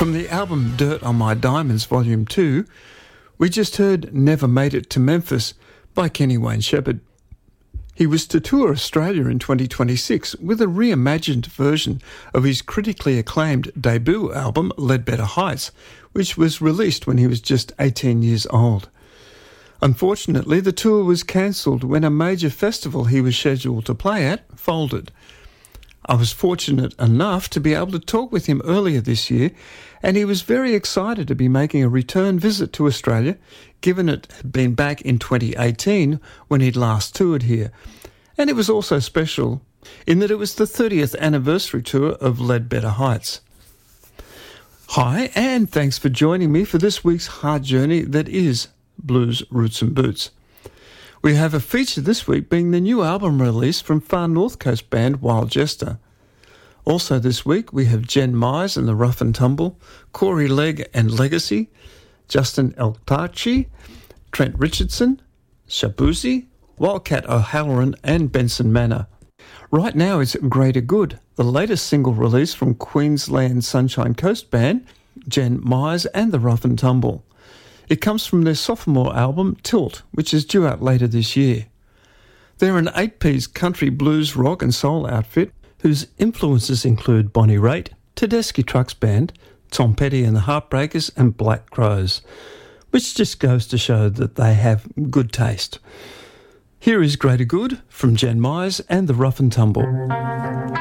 From the album Dirt on My Diamonds Volume 2, we just heard Never Made It to Memphis by Kenny Wayne Shepherd. He was to tour Australia in 2026 with a reimagined version of his critically acclaimed debut album Ledbetter Heights, which was released when he was just 18 years old. Unfortunately, the tour was cancelled when a major festival he was scheduled to play at folded. I was fortunate enough to be able to talk with him earlier this year, and he was very excited to be making a return visit to Australia, given it had been back in 2018 when he'd last toured here. And it was also special in that it was the 30th anniversary tour of Ledbetter Heights. Hi, and thanks for joining me for this week's hard journey that is Blues, Roots and Boots. We have a feature this week being the new album release from Far North Coast band Wild Jester. Also this week we have Jen Mize and the Rough and Tumble, Corey Legg and Legacy, Justin Eltachi, Trent Richardson, Shabuzi, Wildcat O'Halloran and Benson Manor. Right now it's Greater Good, the latest single release from Queensland Sunshine Coast band Jen Mize and the Rough and Tumble. It comes from their sophomore album, Tilt, which is due out later this year. They're an 8-piece country blues, rock and soul outfit whose influences include Bonnie Raitt, Tedeschi Trucks Band, Tom Petty and the Heartbreakers and Black Crows, which just goes to show that they have good taste. Here is Greater Good from Jen Mize and the Rough and Tumble.